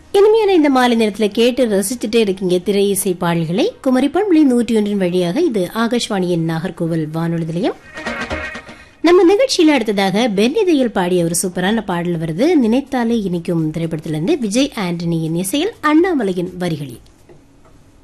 இனிமையான இந்த மாலை நேரத்தில் கேட்டு ரசிச்சுட்டே இருக்கீங்க திரை இசை பாடல்களை. குமரி பண்பலை 101 வழியாக இது ஆகாஷ்வாணியின் நாகர்கோவில் வானொலி நிலையம். நம்ம நிகழ்ச்சியில அடுத்ததாக பென்னிதையில் பாடிய ஒரு சூப்பரான பாடல் வருது. நினைத்தாலே இனிக்கும் திரைப்படத்திலிருந்து விஜய் ஆண்டனியின் இசையில் அண்ணாமலையின் வரிகளில்.